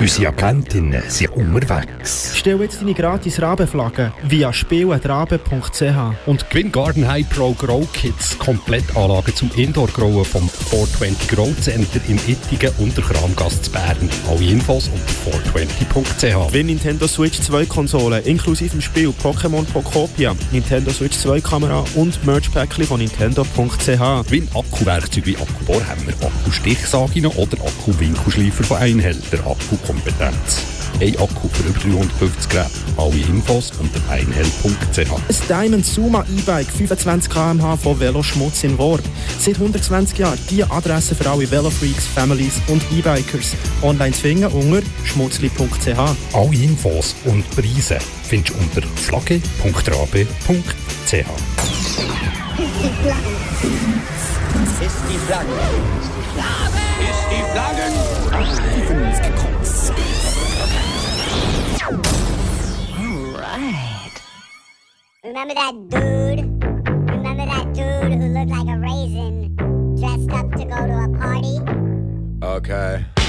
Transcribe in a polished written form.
Unsere Agentinnen sind unterwegs. Stell jetzt deine gratis Rabenflagge via spiel@rabe.ch Und gewinn Gardenhigh Pro Grow Kits, Komplettanlage zum Indoor-Growen vom 420 Grow Center in Ittigen und der Kramgasse zu Bern. Alle Infos unter 420.ch. Gewinn Nintendo Switch 2 Konsole inklusive dem Spiel Pokémon Pokopia, Nintendo Switch 2 Kamera und Merch-Päckchen von Nintendo.ch. Gewinn Akkuwerkzeuge wie Akkubohrhammer, Akkustichsaginen oder Akku-Winkelschleifer von Einhell, der Akkukompetenz. Ein Akku für über 350 Geräte. Alle Infos unter einhell.ch. Ein Diamond Suma E-Bike 25 km/h von Veloschmutz in Worb. Seit 120 Jahren die Adresse für alle Velofreaks, Families und E-Bikers. Online zu finden unter schmutzli.ch. Alle Infos und Preise findest du unter flagge.rabe.ch. Ist die Flagge. Ist die Flaggen. Alright. Remember that dude? Remember that dude who looked like a raisin, dressed up to go to a party? Okay.